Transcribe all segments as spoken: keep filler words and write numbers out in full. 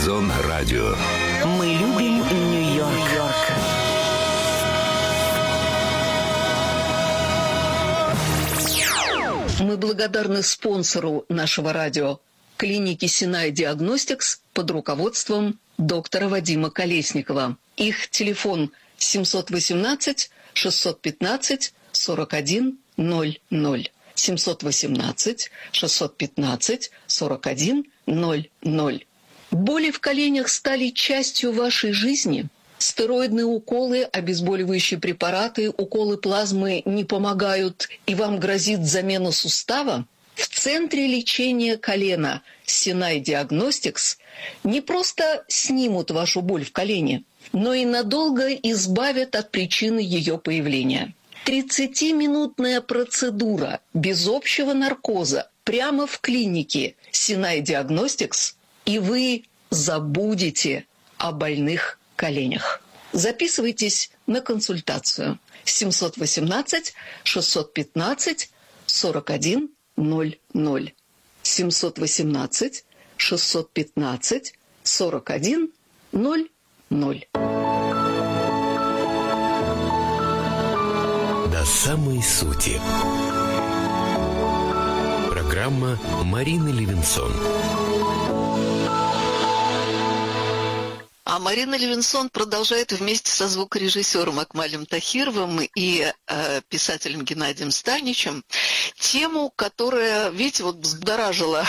Горизонт радио. Мы любим Нью-Йорк. Мы благодарны спонсору нашего радио – клинике Синай Диагностикс под руководством доктора Вадима Колесникова. Их телефон семь один восемь шесть один пять сорок один ноль ноль. семь один восемь шесть один пять сорок один ноль ноль. Боли в коленях стали частью вашей жизни? Стероидные уколы, обезболивающие препараты, уколы плазмы не помогают, и вам грозит замена сустава? В центре лечения колена Синай Диагностикс не просто снимут вашу боль в колене, но и надолго избавят от причины ее появления. тридцатиминутная процедура без общего наркоза прямо в клинике Синай Диагностикс, и вы забудете о больных коленях. Записывайтесь на консультацию семь один восемь шесть один пять сорок один ноль ноль. семь один восемь шесть один пять сорок один ноль ноль. До самой сути. Программа Марины Левинсон. А Марина Левинсон продолжает вместе со звукорежиссером Акмалем Тахировым и э, писателем Геннадием Стальничем тему, которая, видите, вот взбудоражила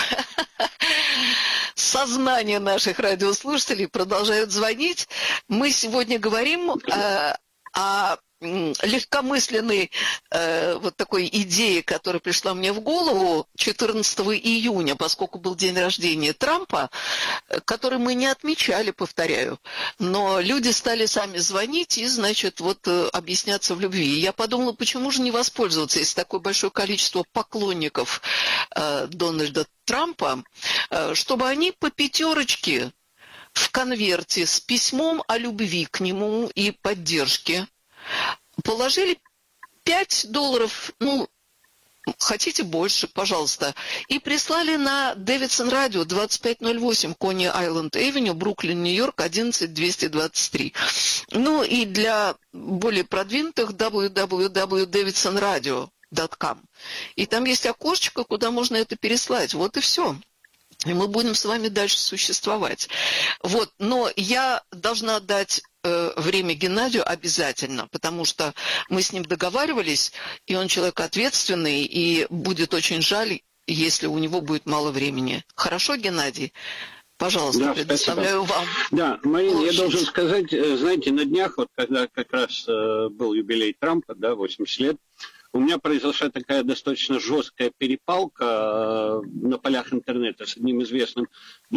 сознание наших радиослушателей, продолжают звонить. Мы сегодня говорим э, о легкомысленной э, вот такой идее, которая пришла мне в голову четырнадцатого июня, поскольку был день рождения Трампа, который мы не отмечали, повторяю, но люди стали сами звонить и, значит, вот объясняться в любви. И я подумала, почему же не воспользоваться, если такое большое количество поклонников э, Дональда Трампа, э, чтобы они по пятерочке в конверте с письмом о любви к нему и поддержке положили пять долларов, ну, хотите больше, пожалуйста, и прислали на Дэвидсон радио двадцать пять ноль восемь Кони Айленд Эвеню, Бруклин, Нью-Йорк, одиннадцать двести двадцать три. Ну и для более продвинутых дабл ю дабл ю дабл ю точка дэвидсон радио точка ком. И там есть окошечко, куда можно это переслать. Вот и все. И мы будем с вами дальше существовать. Вот, но я должна дать э, время Геннадию обязательно, потому что мы с ним договаривались, и он человек ответственный, и будет очень жаль, если у него будет мало времени. Хорошо, Геннадий? Пожалуйста, да, предоставляю спасибо. Вам. Да, Марина, я должен сказать, знаете, на днях, вот когда как раз э, был юбилей Трампа, да, восемьдесят лет, у меня произошла такая достаточно жесткая перепалка на полях интернета с одним известным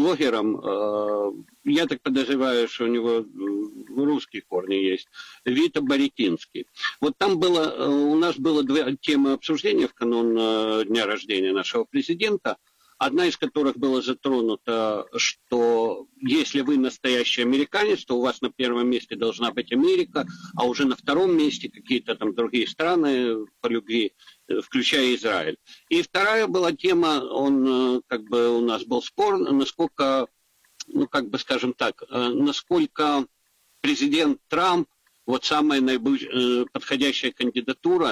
блогером. Я так подозреваю, что у него русские корни есть. Вита Борятинский. Вот там было, у нас было две темы обсуждения в канун дня рождения нашего президента. Одна из которых была затронута, что если вы настоящий американец, то у вас на первом месте должна быть Америка, а уже на втором месте какие-то там другие страны по любви, включая Израиль. И вторая была тема, он как бы у нас был спор, насколько, ну как бы скажем так, насколько президент Трамп, вот самая наиболее подходящая кандидатура,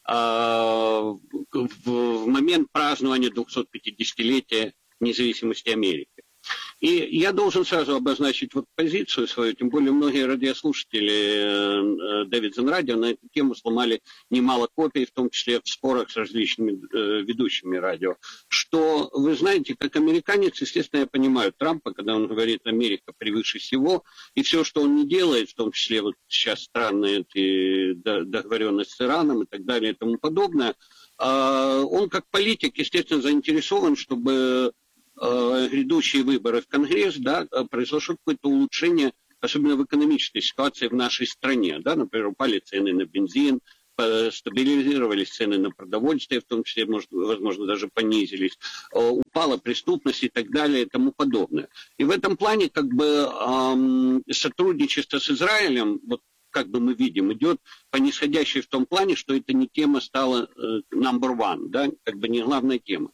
в момент празднования двухсотпятидесятилетия независимости Америки. И я должен сразу обозначить вот позицию свою, тем более многие радиослушатели Дэвидсон радио на эту тему сломали немало копий, в том числе в спорах с различными ведущими радио, что, вы знаете, как американец, естественно, я понимаю Трампа, когда он говорит «Америка превыше всего», и все, что он не делает, в том числе вот сейчас странные эти договоренности с Ираном и так далее и тому подобное, он как политик, естественно, заинтересован, чтобы грядущие выборы в Конгресс, да, произошло какое-то улучшение, особенно в экономической ситуации в нашей стране. Да, например, упали цены на бензин, стабилизировались цены на продовольствие, в том числе, может, возможно, даже понизились, упала преступность и так далее и тому подобное. И в этом плане как бы эм, сотрудничество с Израилем, вот как бы мы видим, идет по нисходящей в том плане, что эта не тема стала э, number one, да, как бы не главная тема.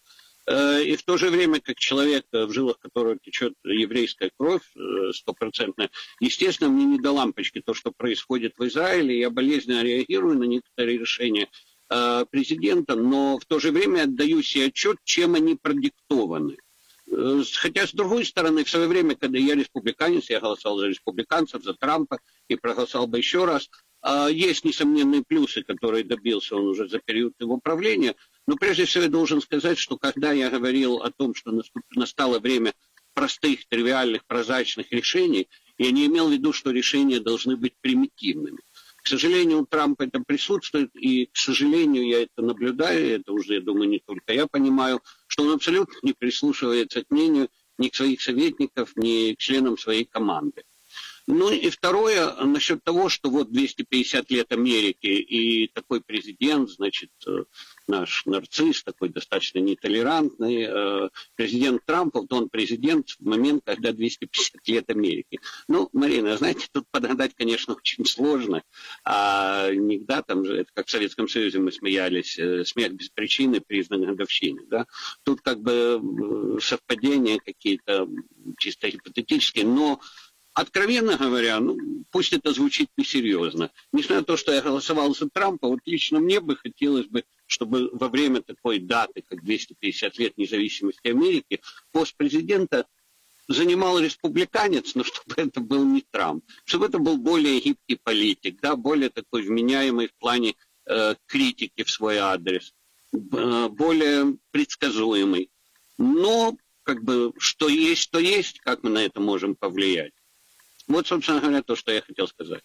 И в то же время, как человек, в жилах которого течет еврейская кровь стопроцентная, естественно, мне не до лампочки то, что происходит в Израиле. Я болезненно реагирую на некоторые решения президента, но в то же время отдаю себе отчет, чем они продиктованы. Хотя, с другой стороны, в свое время, когда я республиканец, я голосовал за республиканцев, за Трампа и проголосовал бы еще раз, есть несомненные плюсы, которые добился он уже за период его правления. Но прежде всего я должен сказать, что когда я говорил о том, что настало время простых, тривиальных, прозрачных решений, я не имел в виду, что решения должны быть примитивными. К сожалению, у Трампа это присутствует, и, к сожалению, я это наблюдаю, это уже, я думаю, не только я понимаю, что он абсолютно не прислушивается к мнению ни к своих советников, ни к членам своей команды. Ну и второе, насчет того, что вот двести пятьдесят лет Америки и такой президент, значит, наш нарцисс, такой достаточно нетолерантный, президент Трамп, вот он президент в момент, когда двести пятьдесят лет Америки. Ну, Марина, знаете, тут подгадать, конечно, очень сложно. А никогда там же, это как в Советском Союзе мы смеялись, смех без причины признан годовщиной, да. Тут как бы совпадения какие-то чисто гипотетические, но откровенно говоря, ну, пусть это звучит несерьезно. Несмотря на то, что я голосовал за Трампа, вот лично мне бы хотелось бы, чтобы во время такой даты, как двести пятьдесят лет независимости Америки, пост президента занимал республиканец, но чтобы это был не Трамп, чтобы это был более гибкий политик, да, более такой вменяемый в плане э, критики в свой адрес, э, более предсказуемый. Но, как бы, что есть, то есть, как мы на это можем повлиять. Вот, собственно говоря, то, что я хотел сказать.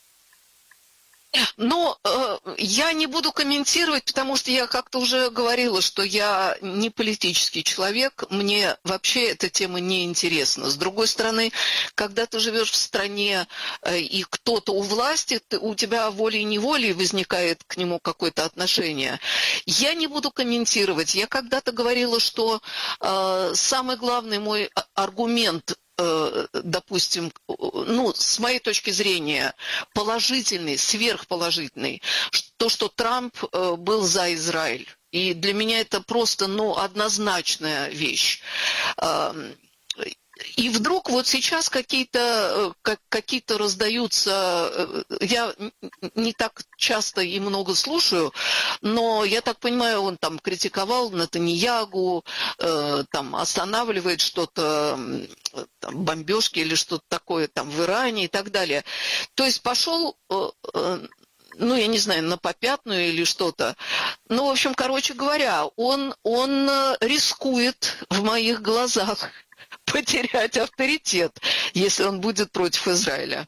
Но э, я не буду комментировать, потому что я как-то уже говорила, что я не политический человек, мне вообще эта тема не интересна. С другой стороны, когда ты живешь в стране э, и кто-то у власти, ты, у тебя волей-неволей возникает к нему какое-то отношение. Я не буду комментировать. Я когда-то говорила, что э, самый главный мой аргумент, допустим, ну, с моей точки зрения, положительный, сверхположительный, то, что Трамп был за Израиль. И для меня это просто, ну, однозначная вещь. И вдруг вот сейчас какие-то какие-то раздаются, я не так часто и много слушаю, но я так понимаю, он там критиковал Нетаньягу, там останавливает что-то, там, бомбежки или что-то такое там в Иране и так далее. То есть пошел, ну, я не знаю, на попятную или что-то. Ну, в общем, короче говоря, он, он рискует в моих глазах потерять авторитет, если он будет против Израиля.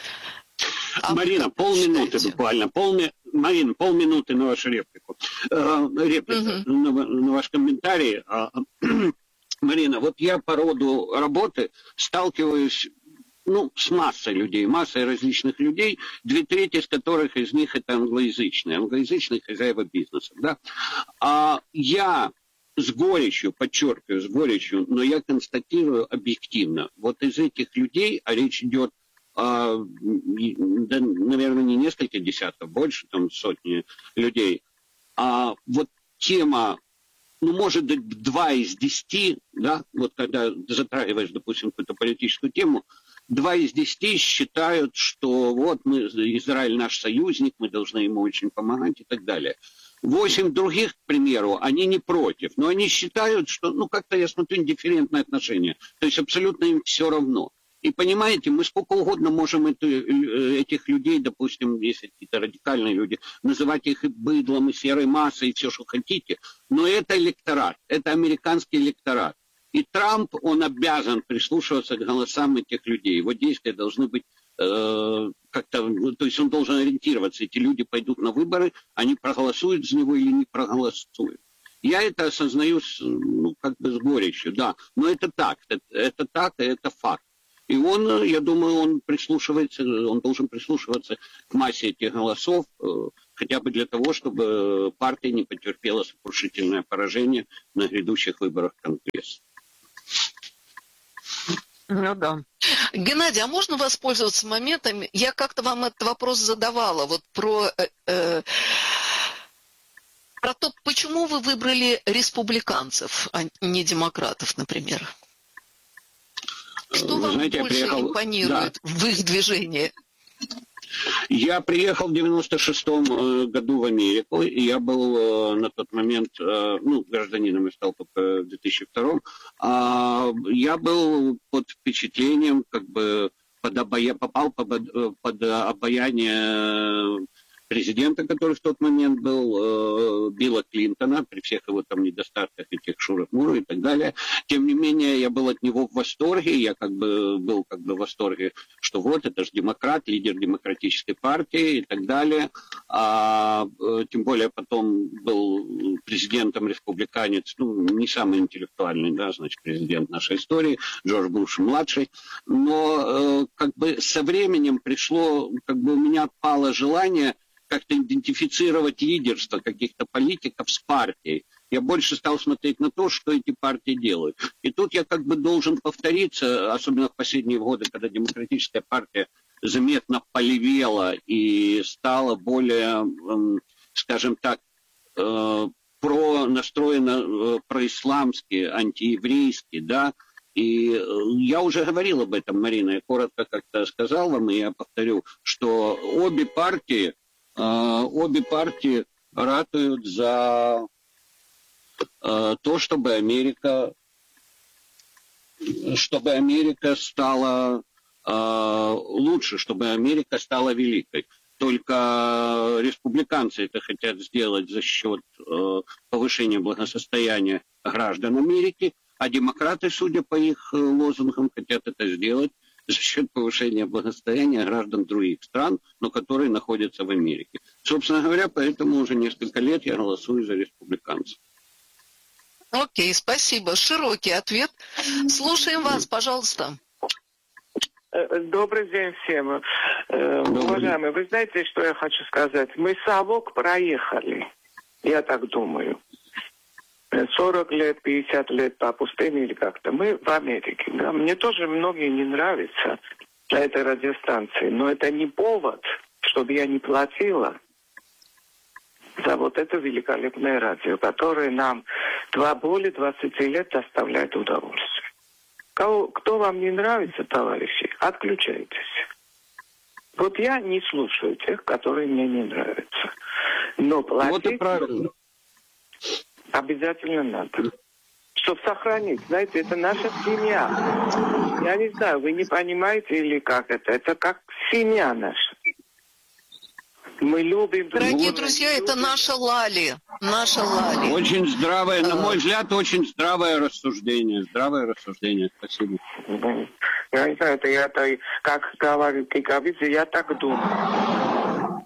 А Марина, полминуты считаете? буквально. Полми... Марина, полминуты на вашу реплику. Э, реплика, угу. на, на ваш комментарий. Марина, вот я по роду работы сталкиваюсь, ну, с массой людей, массой различных людей, две трети из которых из них это англоязычные, англоязычные хозяева бизнеса, да. А я с горечью, подчеркиваю, с горечью, но я констатирую объективно, вот из этих людей, а речь идет, а, да, наверное, не несколько десятков, больше, там, сотни людей, а вот тема, ну, может быть, два из десяти, да, вот когда затрагиваешь, допустим, какую-то политическую тему, два из десяти считают, что вот мы, Израиль наш союзник, мы должны ему очень помогать и так далее. Восемь других, к примеру, они не против, но они считают, что, ну, как-то, я смотрю, индифферентное отношение, то есть абсолютно им все равно. И понимаете, мы сколько угодно можем это, этих людей, допустим, если какие-то радикальные люди, называть их и быдлом, и серой массой, и все, что хотите, но это электорат, это американский электорат. И Трамп, он обязан прислушиваться к голосам этих людей, его действия должны быть как-то, то есть он должен ориентироваться, эти люди пойдут на выборы, они проголосуют за него или не проголосуют. Я это осознаю, ну, как бы с горечью, да, но это так, это, это так, и это факт. И он, я думаю, он прислушивается, он должен прислушиваться к массе этих голосов, хотя бы для того, чтобы партия не потерпела сокрушительное поражение на грядущих выборах Конгресса. Ну да. Геннадий, а можно воспользоваться моментом? Я как-то вам этот вопрос задавала, вот про э, э, про то, почему вы выбрали республиканцев, а не демократов, например. Что Вы вам знаете, больше приехал... импонирует да. в их движении? Я приехал в девяносто шестом году в Америку, и я был на тот момент, ну, гражданином я стал только в две тысячи втором, а я был под впечатлением, как бы, под обая... попал под, под обаяние президента, который в тот момент был, Билла Клинтона, при всех его там недостатках, этих шурах-мурах и так далее. Тем не менее, я был от него в восторге, я как бы был как бы в восторге, что вот, это же демократ, лидер демократической партии и так далее. А, тем более потом был президентом республиканец, ну, не самый интеллектуальный, да, значит, президент нашей истории, Джордж Буш-младший. Но как бы со временем пришло, как бы у меня отпало желание как-то идентифицировать лидерство каких-то политиков с партией. Я больше стал смотреть на то, что эти партии делают. И тут я как бы должен повториться, особенно в последние годы, когда демократическая партия заметно полевела и стала более, скажем так, про настроена происламски, антиеврейски, да. И я уже говорил об этом, Марина, я коротко как-то сказал вам, и я повторю, что обе партии Обе партии ратуют за э, то, чтобы Америка, чтобы Америка стала э, лучше, чтобы Америка стала великой. Только республиканцы это хотят сделать за счет э, повышения благосостояния граждан Америки, а демократы, судя по их лозунгам, хотят это сделать за счет повышения благосостояния граждан других стран, но которые находятся в Америке. Собственно говоря, поэтому уже несколько лет я голосую за республиканцев. Окей, спасибо. Широкий ответ. Слушаем вас, пожалуйста. Добрый день всем. Добрый Уважаемые, день. Вы знаете, что я хочу сказать? Мы совок проехали, я так думаю. сорок лет, пятьдесят лет по пустыне или как-то. Мы в Америке. Да? Мне тоже многие не нравятся на этой радиостанции, но это не повод, чтобы я не платила за вот это великолепное радио, которое нам два, более двадцати лет доставляет удовольствие. Кого, кто вам не нравится, товарищи, отключайтесь. Вот я не слушаю тех, которые мне не нравятся. Но платить... Вот и правильно. Обязательно надо. Чтобы сохранить. Знаете, это наша семья. Я не знаю, вы не понимаете или как это. Это как семья наша. Мы любим... Дорогие друзья, это наша Лали. Наша Лали. Очень здравое, на мой взгляд, очень здравое рассуждение. Здравое рассуждение. Спасибо. Я не знаю, это я, как говорит Кикавидзе, я так думаю.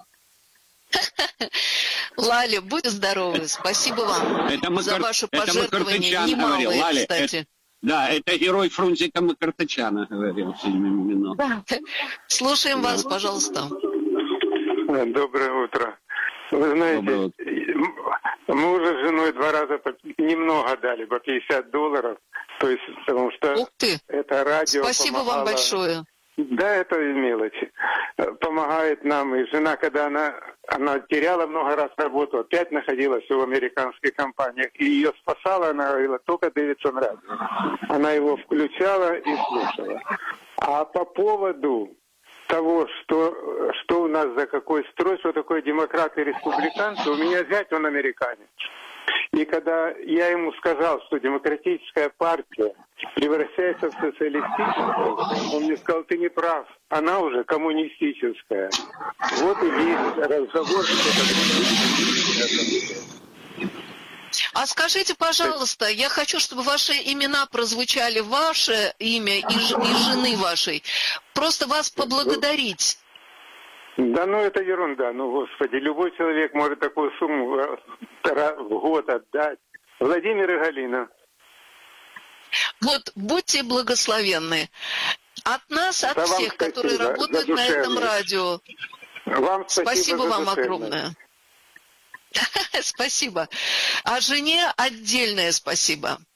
Лали, будьте здоровы. Спасибо вам это мы, за ваши это пожертвования. Немалые, говорил. Лали, кстати. Это, да, это герой Фрунзика Макартычана говорил седьмым именом. Да. Слушаем да. вас, пожалуйста. Доброе утро. Вы знаете, мы уже с женой два раза немного дали, по пятьдесят долларов. То есть, потому что Ух ты. Это радио Спасибо помогало... вам большое. Да, это мелочи. Помогает нам. И жена, когда она, она теряла много раз работу, опять находилась в американских компаниях. И ее спасала, она говорила, только Дэвидсон радио. Она его включала и слушала. А по поводу того, что, что у нас за какой строй, что такое демократы и республиканцы, у меня зять, он американец. И когда я ему сказал, что демократическая партия превращается в социалистическую, он мне сказал, ты не прав, она уже коммунистическая. Вот и есть разговор. А скажите, пожалуйста, я хочу, чтобы ваши имена прозвучали, ваше имя и, ж, и жены вашей. Просто вас поблагодарить. Да, ну это ерунда. Ну, господи, любой человек может такую сумму в год отдать. Владимир и Галина. Вот, будьте благословенны. От нас, от да всех, которые за, работают за на этом радио. Вам спасибо, спасибо вам душевное. огромное. Спасибо. А жене отдельное спасибо.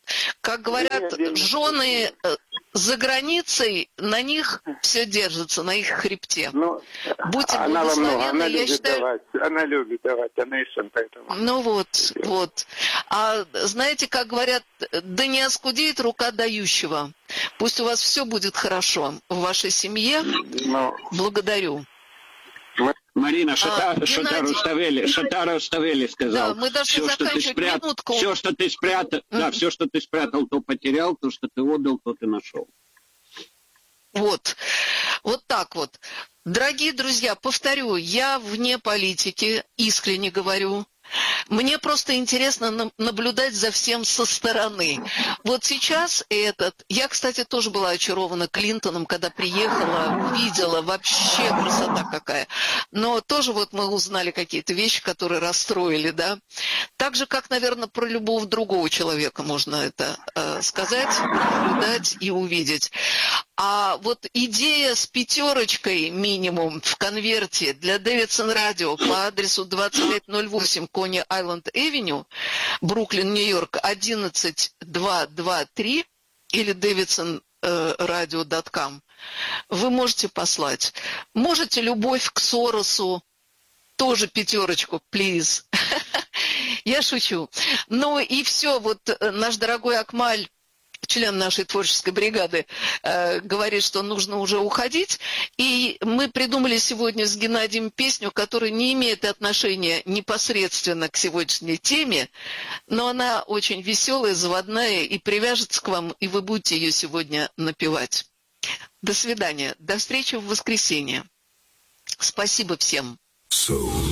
Как говорят жены за границей, на них все держится, на их хребте. Ну, Будьте она во многом, благословенны, она я любит считаю... давать, она любит давать, она и сын, поэтому... Ну вот, вот. А знаете, как говорят, да не оскудеет рука дающего. Пусть у вас все будет хорошо в вашей семье. Но... Благодарю. Марина, Шата, А, Шата Геннадий, Руставели, Шата Руставели сказал, Да, мы должны все, что ты заканчивать, спрятал, минутку. все, что ты спрятал, да, все, что ты спрятал, то потерял, то, что ты отдал, то ты нашел. Вот, вот так вот. Дорогие друзья, повторю, я вне политики, искренне говорю. Мне просто интересно наблюдать за всем со стороны. Вот сейчас этот... Я, кстати, тоже была очарована Клинтоном, когда приехала, видела, вообще красота какая. Но тоже вот мы узнали какие-то вещи, которые расстроили, да. Так же, как, наверное, про любого другого человека можно это э, сказать, наблюдать и увидеть. А вот идея с пятерочкой минимум в конверте для Дэвидсон Радио по адресу двадцать пять ноль восемь Кони Айленд Эвеню, Бруклин, Нью-Йорк, одиннадцать двести двадцать три или дэвидсон радио точка ком вы можете послать. Можете любовь к Соросу, тоже пятерочку, please. Я шучу. Ну и все, вот наш дорогой Акмаль, член нашей творческой бригады, э, говорит, что нужно уже уходить. И мы придумали сегодня с Геннадием песню, которая не имеет отношения непосредственно к сегодняшней теме, но она очень веселая, заводная и привяжется к вам, и вы будете ее сегодня напевать. До свидания. До встречи в воскресенье. Спасибо всем.